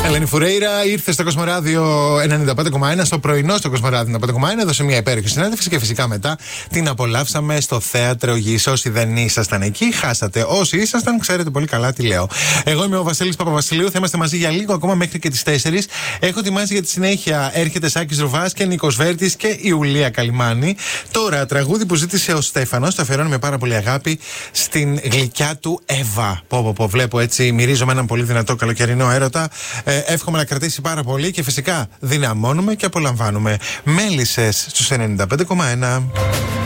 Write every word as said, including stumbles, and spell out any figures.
Ελένη Φουρέιρα ήρθε στο Κοσμοράδιο ενενήντα πέντε κόμμα ένα, στο πρωινό στο Κοσμοράδιο ενενήντα πέντε κόμμα ένα, έδωσε μια υπέροχη συνέντευξη και φυσικά μετά την απολαύσαμε στο Θέατρο Γης. Όσοι δεν ήσασταν εκεί, χάσατε. Όσοι ήσασταν, ξέρετε πολύ καλά τι λέω. Εγώ είμαι ο Βασίλης Παπαβασιλείου, θα είμαστε μαζί για λίγο ακόμα μέχρι και τις τέσσερις. Έχω ετοιμάσει για τη συνέχεια. Έρχεται Σάκης Ρουβάς και Νίκος Βέρτης και η Ουλία Καλιμάνη. Τώρα, τραγούδι που ζήτησε ο Στέφανος, το αφιερώνει με πάρα πολύ αγάπη στην γλυκιά του Εύα. Πω, πω, πω, βλέπω έτσι, μυρίζομαι έναν πολύ δυνατό καλοκαιρινό έρωτα. Ε, εύχομαι να κρατήσει πάρα πολύ και φυσικά δυναμώνουμε και απολαμβάνουμε. Μέλισσες στους ενενήντα πέντε κόμμα ένα.